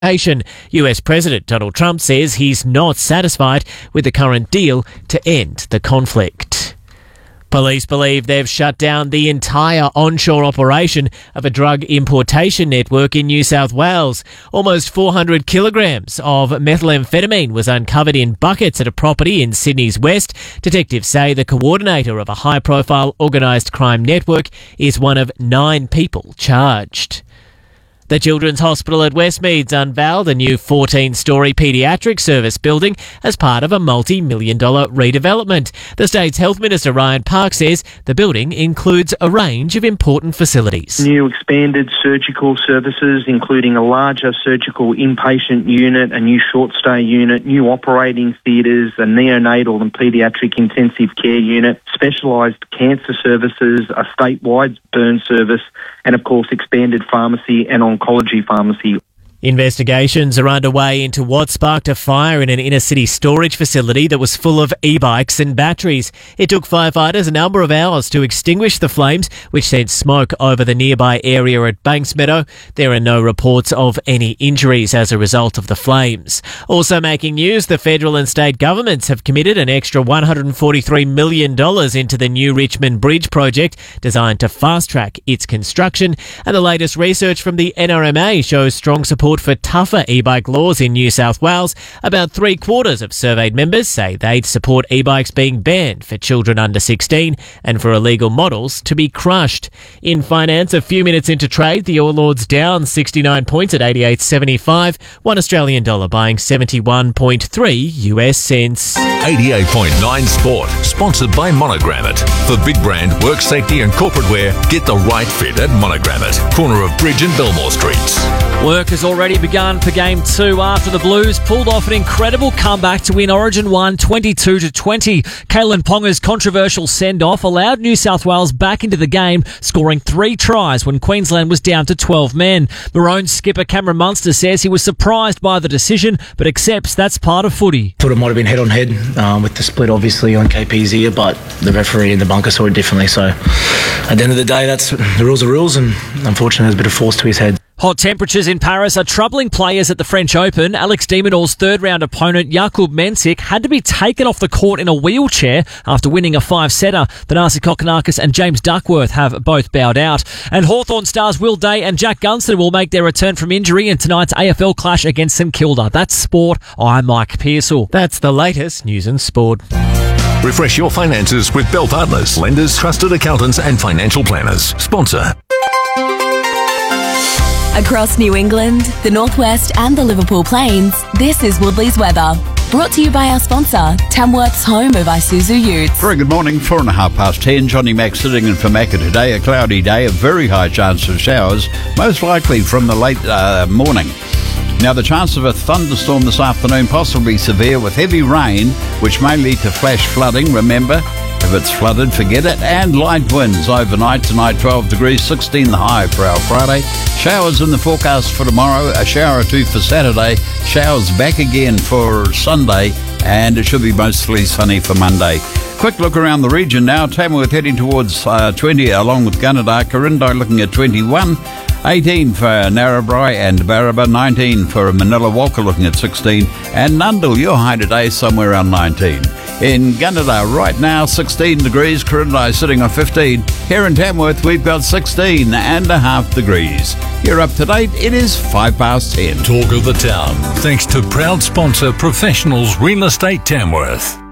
US President Donald Trump says he's not satisfied with the current deal to end the conflict. Police believe they've shut down the entire onshore operation of a drug importation network in New South Wales. Almost 400 kilograms of methamphetamine was uncovered in buckets at a property in Sydney's west. Detectives say the coordinator of a high-profile organised crime network is one of 9 people charged. The Children's Hospital at Westmeads unveiled a new 14-storey paediatric service building as part of a multi-million-dollar redevelopment. The state's Health Minister Ryan Park says the building includes a range of important facilities. New expanded surgical services, including a larger surgical inpatient unit, a new short-stay unit, new operating theatres, a neonatal and paediatric intensive care unit, specialised cancer services, a statewide burn service, and of course expanded pharmacy and oncology pharmacy. Investigations are underway into what sparked a fire in an inner-city storage facility that was full of e-bikes and batteries. It took firefighters a number of hours to extinguish the flames, which sent smoke over the nearby area at Banks Meadow. There are no reports of any injuries as a result of the flames. Also making news, the federal and state governments have committed an extra $143 million into the new Richmond Bridge project, designed to fast-track its construction. And the latest research from the NRMA shows strong support for tougher e-bike laws in New South Wales. About 3/4 of surveyed members say they'd support e-bikes being banned for children under 16 and for illegal models to be crushed. In finance, a few minutes into trade, the All Ords down 69 points at 88.75. $1 Australian dollar buying 71.3 US cents. 88.9 Sport, sponsored by Monogrammet. For big brand, work safety and corporate wear, get the right fit at Monogrammet, corner of Bridge and Belmore Streets. Work has already begun for Game 2 after the Blues pulled off an incredible comeback to win Origin 1 22-20. Kalen Ponga's controversial send-off allowed New South Wales back into the game, scoring 3 tries when Queensland was down to 12 men. Maroons skipper Cameron Munster says he was surprised by the decision, but accepts that's part of footy. Thought it might have been head-on-head with the split obviously on KP's ear, but the referee in the bunker saw it differently. So at the end of the day, that's the rules are rules, and unfortunately there's a bit of force to his head. Hot temperatures in Paris are troubling players at the French Open. Alex de Minaur's third-round opponent, Jakub Mensik, had to be taken off the court in a wheelchair after winning a 5-setter. Thanasi Kokkinakis and James Duckworth have both bowed out. And Hawthorn stars Will Day and Jack Gunston will make their return from injury in tonight's AFL clash against St Kilda. That's sport. I'm Mike Pearsall. That's the latest news and sport. Refresh your finances with Bell Partners, lenders, trusted accountants and financial planners. Sponsor. Across New England, the Northwest and the Liverpool Plains, this is Woodley's weather. Brought to you by our sponsor, Tamworth's home of Isuzu Utes. Very good morning, 10:04. Johnny Mack sitting in for Macca today. A cloudy day, a very high chance of showers, most likely from the late morning. Now, the chance of a thunderstorm this afternoon, possibly severe with heavy rain, which may lead to flash flooding. Remember, if it's flooded, forget it. And light winds overnight. Tonight, 12 degrees, 16 the high for our Friday. Showers in the forecast for tomorrow, a shower or two for Saturday. Showers back again for Sunday, and it should be mostly sunny for Monday. Quick look around the region now. Tamworth heading towards 20 along with Gunnedah. Corindai looking at 21. 18 for Narrabri and Barraba, 19 for Manila Walker looking at 16, and Nundle, your high today, somewhere around 19. In Gunnedah right now, 16 degrees, Corindai sitting on 15. Here in Tamworth, we've got 16.5 degrees. You're up to date, it is 10:05. Talk of the town, thanks to proud sponsor Professionals Real Estate Tamworth.